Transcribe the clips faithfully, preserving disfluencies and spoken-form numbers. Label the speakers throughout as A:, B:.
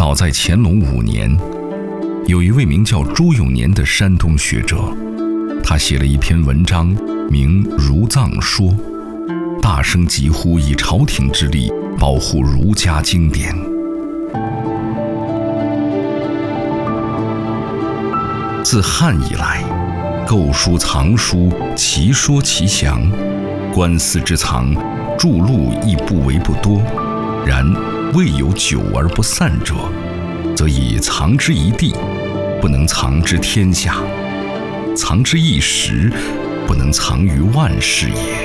A: 早在乾隆五年，有一位名叫周永年的山东学者，他写了一篇文章，名《儒藏说》，大声疾呼以朝廷之力保护儒家经典。自汉以来，购书藏书，其说其详，官司之藏，著录亦不为不多。然未有久而不散者，则以藏之一地，不能藏之天下；藏之一时，不能藏于万世也。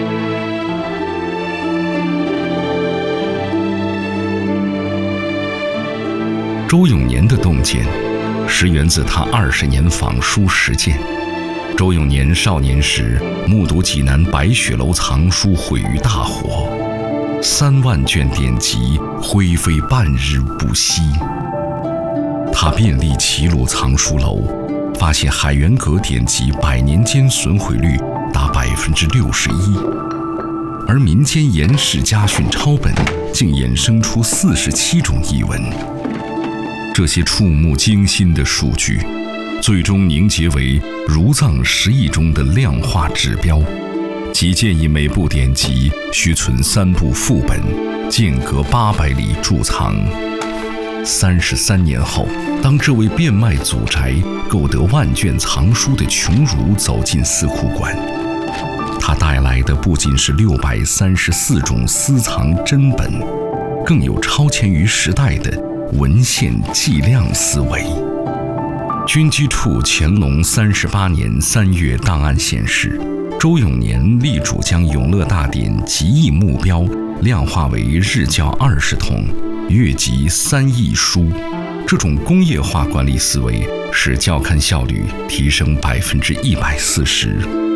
A: 周永年的洞见，实源自他二十年访书实践。周永年少年时，目睹济南白雪楼藏书毁于大火，三万卷典籍灰飞半日不息。他遍历齐鲁藏书楼，发现海源阁典籍百年间损毁率达百分之六十一，而民间颜氏家训抄本竟衍生出四十七种译文。这些触目惊心的数据，最终凝结为儒藏十义中的量化指标，即建议每部典籍需存三部副本，间隔八百里贮藏。三十三年后，当这位变卖祖宅、购得万卷藏书的穷儒走进四库馆，他带来的不仅是六百三十四种私藏珍本，更有超前于时代的文献计量思维。军机处乾隆三十八年三月档案显示，周永年力主将《永乐大典》集译目标量化为日校二十统，月集三亿书。这种工业化管理思维使校刊效率提升百分之一百四十。